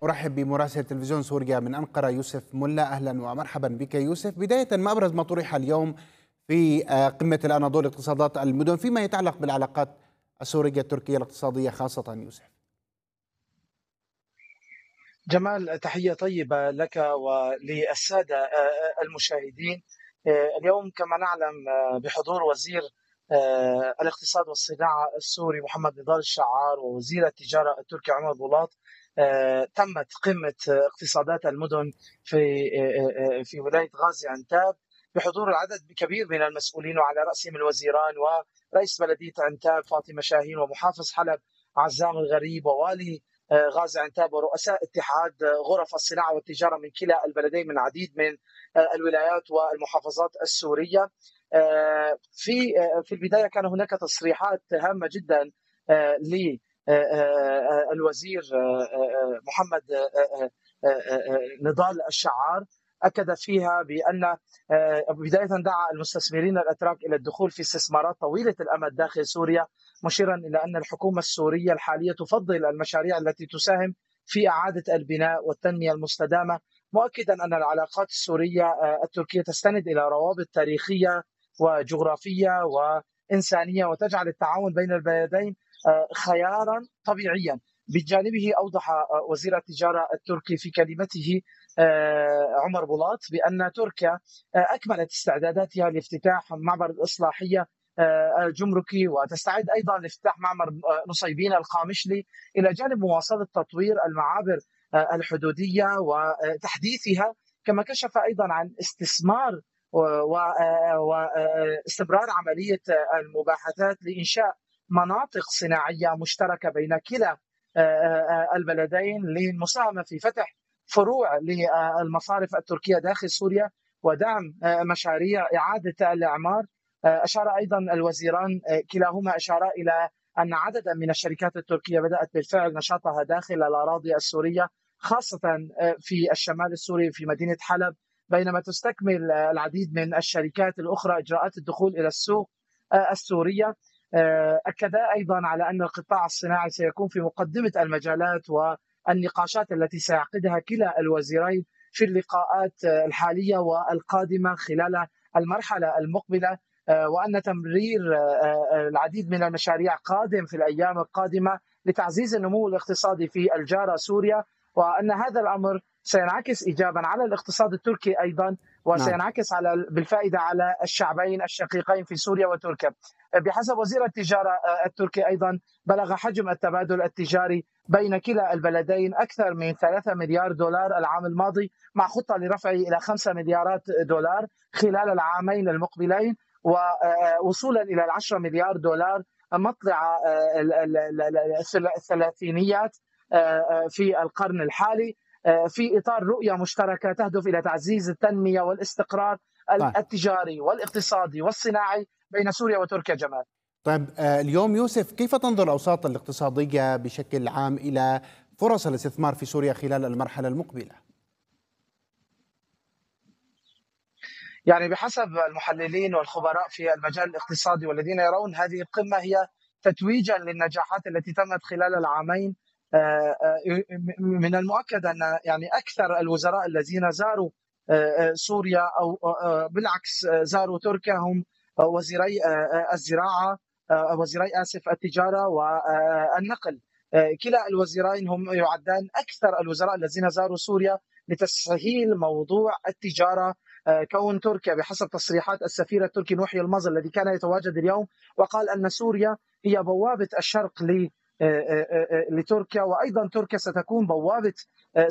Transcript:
أرحب بمراسل تلفزيون سوريا من أنقرة يوسف ملا. أهلا ومرحبا بك يوسف. بداية، ما أبرز ما طرح اليوم في قمة الأناضول اقتصادات المدن فيما يتعلق بالعلاقات السورية التركية الاقتصادية خاصة يوسف؟ جمال، تحية طيبة لك وللسادة المشاهدين. اليوم كما نعلم بحضور وزير الاقتصاد والصناعة السوري محمد نضال الشعار ووزير التجارة التركي عمر بولاط. تمت قمة اقتصادات المدن في ولاية غازي عنتاب بحضور العدد كبير من المسؤولين، وعلى رأسهم الوزيران ورئيس بلدية عنتاب فاطمة شاهين ومحافظ حلب عزام الغريب ووالي غازي عنتاب ورؤساء اتحاد غرف الصناعة والتجارة من كلا البلدين من العديد من الولايات والمحافظات السورية. في البداية كان هناك تصريحات هامة جدا للوزير محمد نضال الشعار، أكد فيها بأن بداية دعا المستثمرين الأتراك إلى الدخول في استثمارات طويلة الأمد داخل سوريا، مشيرا إلى أن الحكومة السورية الحالية تفضل المشاريع التي تساهم في إعادة البناء والتنمية المستدامة، مؤكدا أن العلاقات السورية التركية تستند إلى روابط تاريخية وجغرافية وإنسانية وتجعل التعاون بين البلدين خيارا طبيعيا. بجانبه أوضح وزير التجارة التركي في كلمته عمر بولاط بأن تركيا أكملت استعداداتها لافتتاح معبر الإصلاحية الجمركي، وتستعد أيضا لافتتاح معبر نصيبين القامشلي، إلى جانب مواصلة تطوير المعابر الحدودية وتحديثها. كما كشف أيضا عن استثمار واستمرار عملية المباحثات لإنشاء مناطق صناعية مشتركة بين كلا البلدين للمساهمة في فتح فروع للمصارف التركية داخل سوريا ودعم مشاريع إعادة الإعمار. أشار أيضا الوزيران كلاهما أشارا إلى أن عددا من الشركات التركية بدأت بالفعل نشاطها داخل الأراضي السورية، خاصة في الشمال السوري في مدينة حلب، بينما تستكمل العديد من الشركات الأخرى إجراءات الدخول إلى السوق السورية. أكد أيضا على أن القطاع الصناعي سيكون في مقدمة المجالات والنقاشات التي سيعقدها كلا الوزيرين في اللقاءات الحالية والقادمة خلال المرحلة المقبلة، وأن تمرير العديد من المشاريع قادم في الأيام القادمة لتعزيز النمو الاقتصادي في الجارة سوريا، وأن هذا الأمر سينعكس إيجابا على الاقتصاد التركي أيضا، نعم. وسينعكس بالفائدة على الشعبين الشقيقين في سوريا وتركيا. بحسب وزير التجارة التركي أيضا بلغ حجم التبادل التجاري بين كلا البلدين أكثر من 3 مليار دولار العام الماضي، مع خطة لرفعه إلى 5 مليارات دولار خلال العامين المقبلين، ووصولا إلى 10 مليار دولار مطلع الثلاثينيات في القرن الحالي، في إطار رؤية مشتركة تهدف إلى تعزيز التنمية والاستقرار طيب. التجاري والاقتصادي والصناعي بين سوريا وتركيا. جمال، طيب، اليوم يوسف، كيف تنظر الأوساط الاقتصادية بشكل عام إلى فرص الاستثمار في سوريا خلال المرحلة المقبلة؟ يعني بحسب المحللين والخبراء في المجال الاقتصادي والذين يرون هذه القمة هي تتويجا للنجاحات التي تمت خلال العامين، من المؤكد أن يعني أكثر الوزراء الذين زاروا سوريا أو بالعكس زاروا تركيا هم وزيري الزراعة، وزيري التجارة والنقل. كلا الوزيرين هم يعدان أكثر الوزراء الذين زاروا سوريا لتسهيل موضوع التجارة. كون تركيا بحسب تصريحات السفير التركي نوحي المظل الذي كان يتواجد اليوم، وقال أن سوريا هي بوابة الشرق لتركيا، وأيضا تركيا ستكون بوابة